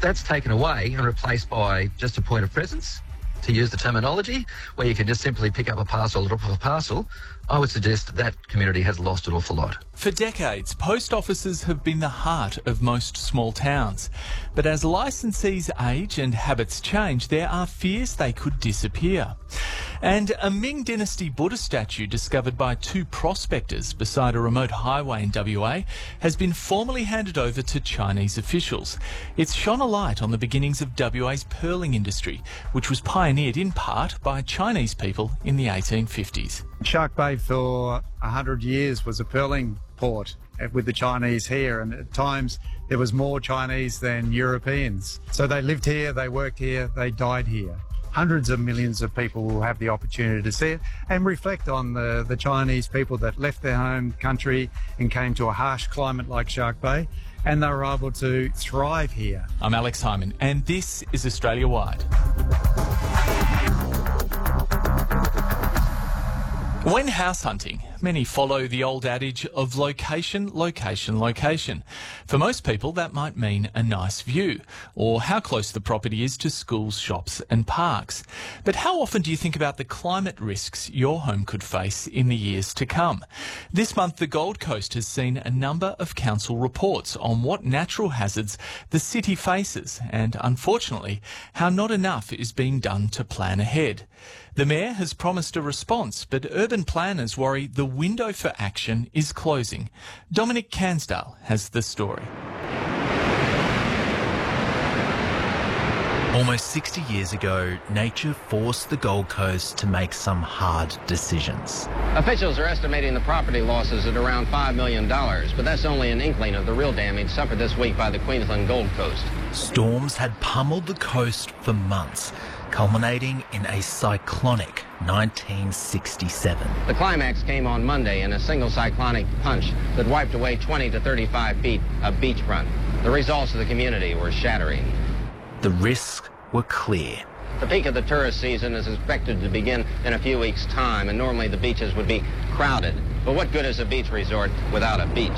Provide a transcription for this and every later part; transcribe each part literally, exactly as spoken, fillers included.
that's taken away and replaced by just a point of presence, to use the terminology, where you can just simply pick up a parcel or drop off a parcel, I would suggest that that community has lost an awful lot. For decades, post offices have been the heart of most small towns. But as licensees age and habits change, there are fears they could disappear. And a Ming Dynasty Buddha statue discovered by two prospectors beside a remote highway in W A has been formally handed over to Chinese officials. It's shone a light on the beginnings of W A's pearling industry, which was pioneered in part by Chinese people in the eighteen fifties. Shark Bay for a hundred years was a pearling port with the Chinese here, and at times there was more Chinese than Europeans. So they lived here, they worked here, they died here. Hundreds of millions of people will have the opportunity to see it and reflect on the, the Chinese people that left their home country and came to a harsh climate like Shark Bay, and they were able to thrive here. I'm Alex Hyman, and this is Australia Wide. When house hunting, many follow the old adage of location, location, location. For most people, that might mean a nice view, or how close the property is to schools, shops and parks. But how often do you think about the climate risks your home could face in the years to come? This month, the Gold Coast has seen a number of council reports on what natural hazards the city faces, and unfortunately, how not enough is being done to plan ahead. The Mayor has promised a response, but urban planners worry the window for action is closing. Dominic Cansdale has the story. Almost sixty years ago, nature forced the Gold Coast to make some hard decisions. Officials are estimating the property losses at around five million dollars, but that's only an inkling of the real damage suffered this week by the Queensland Gold Coast. Storms had pummeled the coast for months, culminating in a cyclonic nineteen sixty-seven. The climax came on Monday in a single cyclonic punch that wiped away twenty to thirty-five feet of beachfront. The results of the community were shattering. The risks were clear. The peak of the tourist season is expected to begin in a few weeks' time, and normally the beaches would be crowded. But what good is a beach resort without a beach?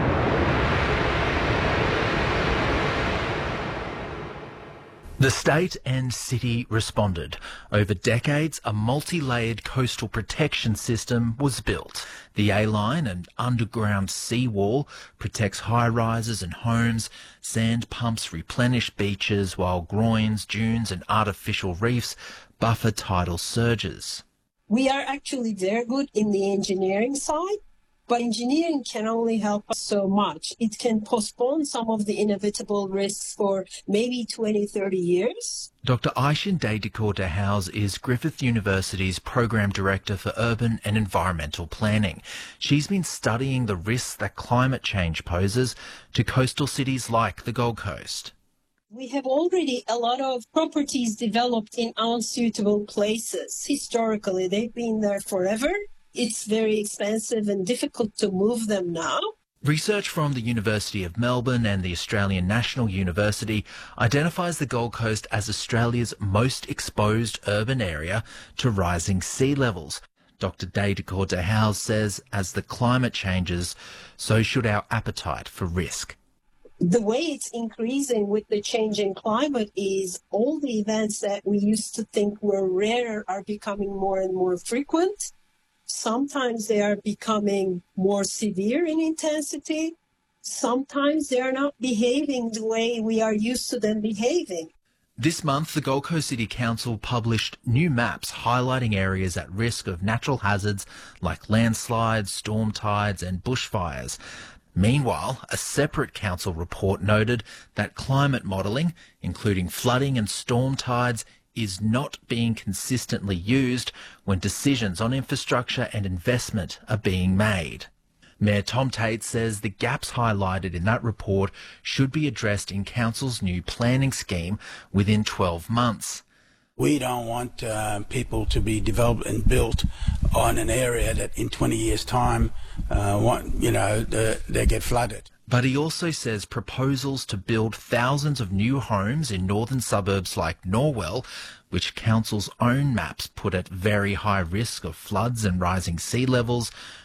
The state and city responded. Over decades, a multi-layered coastal protection system was built. The A-line, an underground seawall, protects high-rises and homes. Sand pumps replenish beaches, while groins, dunes and artificial reefs buffer tidal surges. We are actually very good in the engineering side, but engineering can only help us so much. It can postpone some of the inevitable risks for maybe twenty, thirty years. Doctor Aishin Dedekor de House is Griffith University's Program Director for Urban and Environmental Planning. She's been studying the risks that climate change poses to coastal cities like the Gold Coast. We have already a lot of properties developed in unsuitable places. Historically, they've been there forever. It's very expensive and difficult to move them now. Research from the University of Melbourne and the Australian National University identifies the Gold Coast as Australia's most exposed urban area to rising sea levels. Doctor Dedekor de House says as the climate changes, so should our appetite for risk. The way it's increasing with the changing climate is all the events that we used to think were rare are becoming more and more frequent. Sometimes they are becoming more severe in intensity. Sometimes they are not behaving the way we are used to them behaving. This month, the Gold Coast City Council published new maps highlighting areas at risk of natural hazards like landslides, storm tides and bushfires. Meanwhile, a separate council report noted that climate modelling, including flooding and storm tides, is not being consistently used when decisions on infrastructure and investment are being made. Mayor Tom Tate says the gaps highlighted in that report should be addressed in Council's new planning scheme within twelve months. We don't want uh, people to be developed and built on an area that in twenty years' time, uh, want, you know, the, they get flooded. But he also says proposals to build thousands of new homes in northern suburbs like Norwell, which Council's own maps put at very high risk of floods and rising sea levels,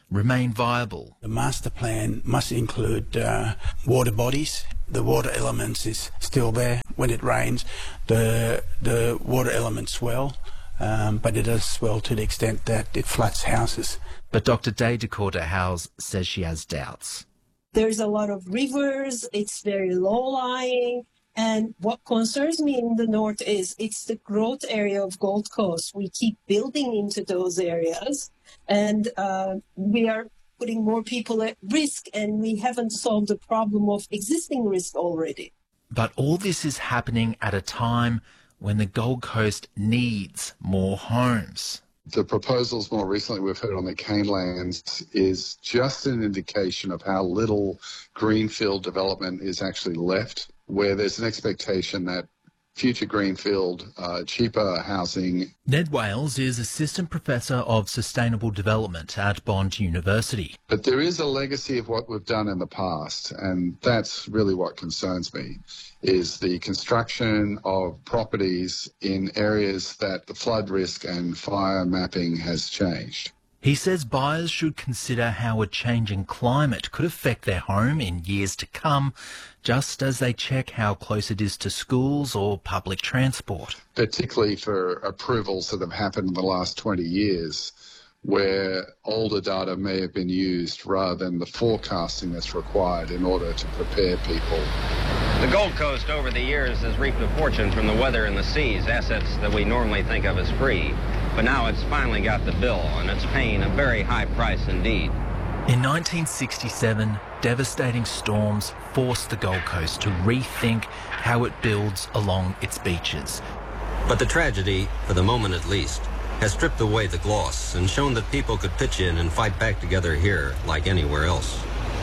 remain viable. The master plan must include uh, water bodies. The water elements is still there. When it rains, the the water elements swell, um, but it does swell to the extent that it floods houses. But Doctor Day Dakota Howes says she has doubts. There's a lot of rivers, it's very low-lying, and what concerns me in the north is it's the growth area of Gold Coast. We keep building into those areas, and uh, we are putting more people at risk, and we haven't solved the problem of existing risk already. But all this is happening at a time when the Gold Coast needs more homes. The proposals more recently we've heard on the Canelands is just an indication of how little greenfield development is actually left, where there's an expectation that future greenfield, uh, cheaper housing. Ned Wales is Assistant Professor of Sustainable Development at Bond University. But there is a legacy of what we've done in the past, and that's really what concerns me, is the construction of properties in areas that the flood risk and fire mapping has changed. He says buyers should consider how a changing climate could affect their home in years to come, just as they check how close it is to schools or public transport. Particularly for approvals that have happened in the last twenty years, where older data may have been used rather than the forecasting that's required in order to prepare people. The Gold Coast over the years has reaped a fortune from the weather and the seas, assets that we normally think of as free. But now it's finally got the bill, and it's paying a very high price indeed. In nineteen sixty-seven, devastating storms forced the Gold Coast to rethink how it builds along its beaches. But the tragedy, for the moment at least, has stripped away the gloss and shown that people could pitch in and fight back together here like anywhere else.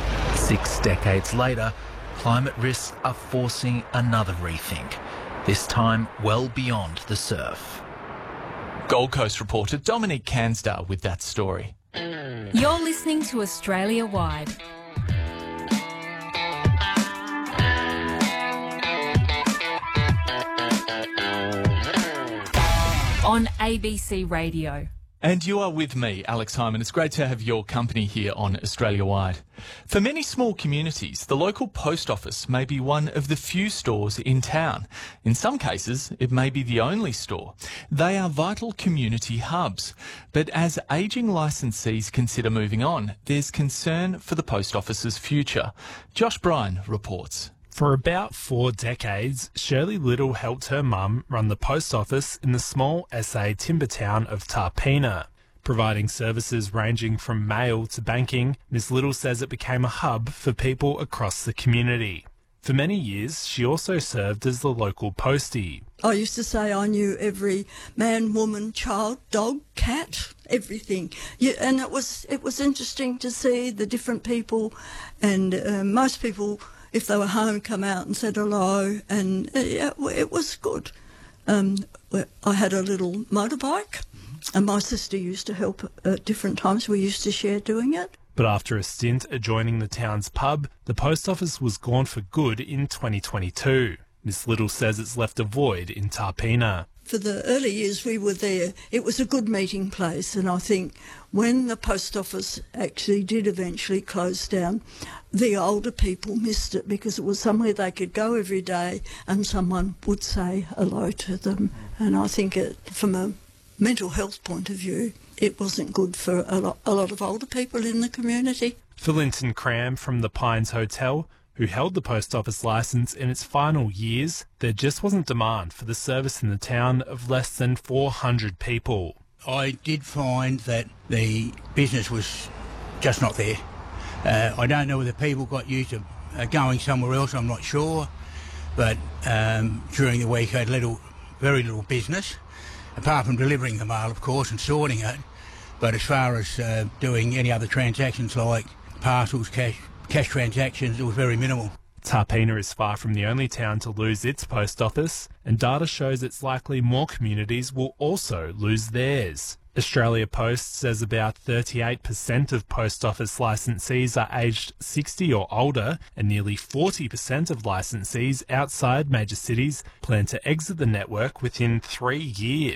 Six decades later, climate risks are forcing another rethink, this time well beyond the surf. Gold Coast reporter Dominic Cansdale with that story. You're listening to Australia Wide. On A B C Radio. And you are with me, Alex Hyman. It's great to have your company here on Australia Wide. For many small communities, the local post office may be one of the few stores in town. In some cases, it may be the only store. They are vital community hubs. But as ageing licensees consider moving on, there's concern for the post office's future. Josh Bryan reports. For about four decades, Shirley Little helped her mum run the post office in the small S A timber town of Tarpeena. Providing services ranging from mail to banking, Miss Little says it became a hub for people across the community. For many years, she also served as the local postie. I used to say I knew every man, woman, child, dog, cat, everything. Yeah, and it was it was interesting to see the different people, and uh, most people, if they were home, come out and said hello, and it, it was good. Um, I had a little motorbike, and my sister used to help at different times. We used to share doing it. But after a stint adjoining the town's pub, the post office was gone for good in twenty twenty-two. Miss Little says it's left a void in Tarpeena. For the early years we were there, it was a good meeting place, and I think when the post office actually did eventually close down, the older people missed it because it was somewhere they could go every day and someone would say hello to them. And I think it, from a mental health point of view, it wasn't good for a lot, a lot of older people in the community. For Linton Cram from the Pines Hotel, who held the post office licence in its final years, there just wasn't demand for the service in the town of less than four hundred people. I did find that the business was just not there. Uh, I don't know whether people got used to uh, going somewhere else, I'm not sure, but um, during the week I had little, very little business, apart from delivering the mail, of course, and sorting it. But as far as uh, doing any other transactions like parcels, cash, cash transactions, it was very minimal. Tarpeena is far from the only town to lose its post office, and data shows it's likely more communities will also lose theirs. Australia Post says about thirty-eight percent of post office licensees are aged sixty or older, and nearly forty percent of licensees outside major cities plan to exit the network within three years.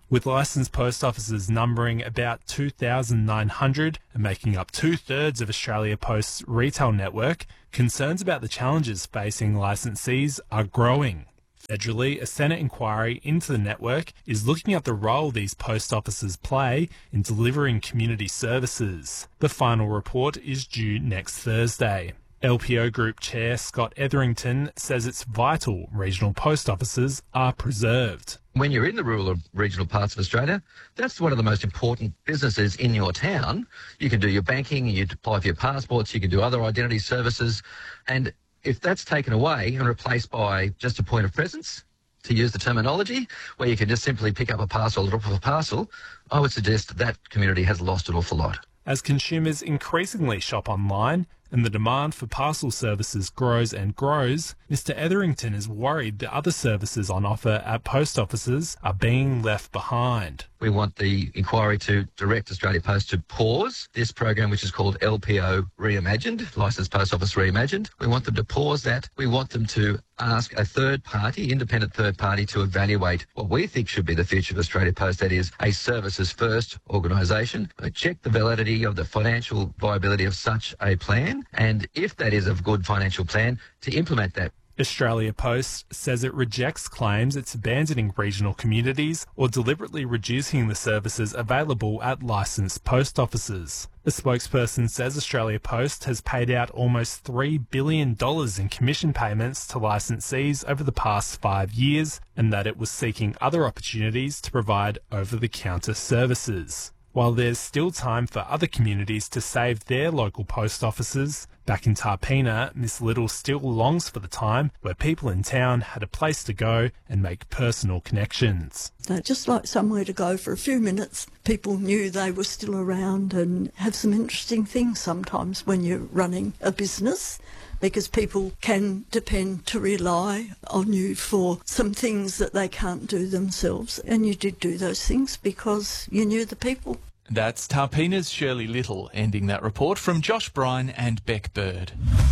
With licensed post offices numbering about two thousand nine hundred and making up two-thirds of Australia Post's retail network, concerns about the challenges facing licensees are growing. Federally, a Senate inquiry into the network is looking at the role these post offices play in delivering community services. The final report is due next Thursday. L P O Group Chair Scott Etherington says it's vital regional post offices are preserved. When you're in the rural or regional parts of Australia, that's one of the most important businesses in your town. You can do your banking, you apply for your passports, you can do other identity services. And if that's taken away and replaced by just a point of presence, to use the terminology, where you can just simply pick up a parcel or drop off a parcel, I would suggest that community has lost an awful lot. As consumers increasingly shop online and the demand for parcel services grows and grows, Mister Etherington is worried that other services on offer at post offices are being left behind. We want the inquiry to direct Australia Post to pause this program, which is called L P O Reimagined, Licensed Post Office Reimagined. We want them to pause that. We want them to ask a third party, independent third party, to evaluate what we think should be the future of Australia Post, that is a services first organisation. Check the validity of the financial viability of such a plan, and if that is a good financial plan, to implement that. Australia Post says it rejects claims it's abandoning regional communities or deliberately reducing the services available at licensed post offices. A spokesperson says Australia Post has paid out almost three billion dollars in commission payments to licensees over the past five years and that it was seeking other opportunities to provide over-the-counter services. While there's still time for other communities to save their local post offices, back in Tarpeena, Miss Little still longs for the time where people in town had a place to go and make personal connections. They'd just like somewhere to go for a few minutes. People knew they were still around and have some interesting things sometimes when you're running a business, because people can depend to rely on you for some things that they can't do themselves. And you did do those things because you knew the people. That's Tarpeena's Shirley Little, ending that report from Josh Bryan and Beck Bird.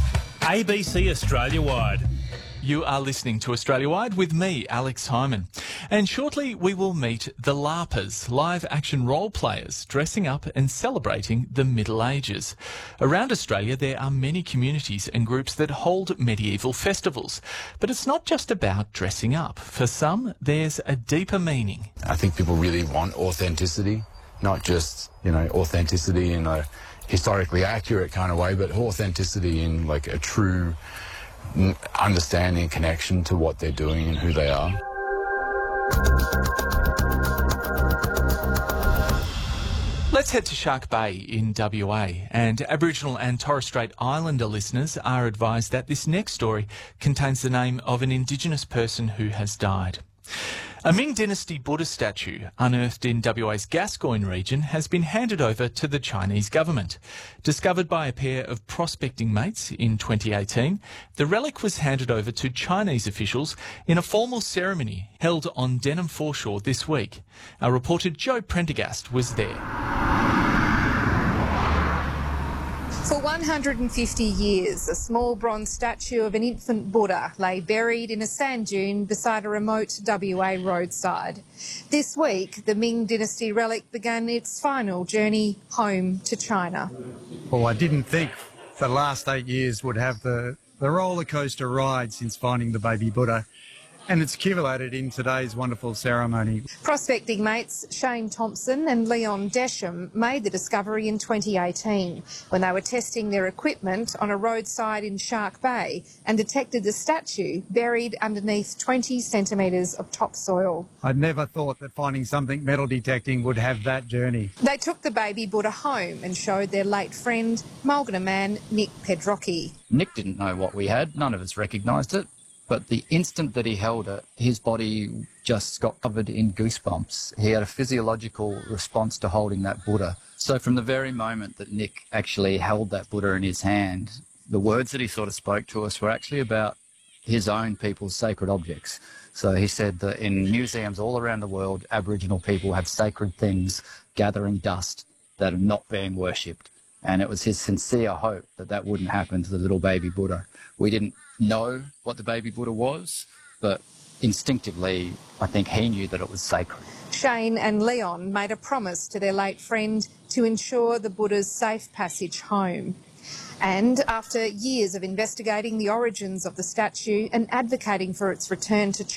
A B C Australia-wide. You are listening to Australia-wide with me, Alex Hyman. And shortly we will meet the LARPers, live-action role players, dressing up and celebrating the Middle Ages. Around Australia there are many communities and groups that hold medieval festivals. But it's not just about dressing up. For some, there's a deeper meaning. I think people really want authenticity, not just, you know, authenticity in a historically accurate kind of way, but authenticity in like a true understanding, connection to what they're doing and who they are. Let's head to Shark Bay in W A, and Aboriginal and Torres Strait Islander listeners are advised that this next story contains the name of an Indigenous person who has died. A Ming Dynasty Buddha statue unearthed in W A's Gascoyne region has been handed over to the Chinese government. Discovered by a pair of prospecting mates in twenty eighteen, the relic was handed over to Chinese officials in a formal ceremony held on Denham Foreshore this week. Our reporter Joe Prendergast was there. For one hundred fifty years, a small bronze statue of an infant Buddha lay buried in a sand dune beside a remote W A roadside. This week, the Ming Dynasty relic began its final journey home to China. Well, I didn't think the last eight years would have the, the roller coaster ride since finding the baby Buddha. And it's accumulated in today's wonderful ceremony. Prospecting mates Shane Thompson and Leon Desham made the discovery in twenty eighteen when they were testing their equipment on a roadside in Shark Bay and detected the statue buried underneath twenty centimetres of topsoil. I'd never thought that finding something metal detecting would have that journey. They took the baby Buddha home and showed their late friend, Mulgana man Nick Pedrocchi. Nick didn't know what we had. None of us recognised it. But the instant that he held it, his body just got covered in goosebumps. He had a physiological response to holding that Buddha. So from the very moment that Nick actually held that Buddha in his hand, the words that he sort of spoke to us were actually about his own people's sacred objects. So he said that in museums all around the world, Aboriginal people have sacred things gathering dust that are not being worshipped. And it was his sincere hope that that wouldn't happen to the little baby Buddha. We didn't know what the baby Buddha was, but instinctively, I think he knew that it was sacred. Shane and Leon made a promise to their late friend to ensure the Buddha's safe passage home. And after years of investigating the origins of the statue and advocating for its return to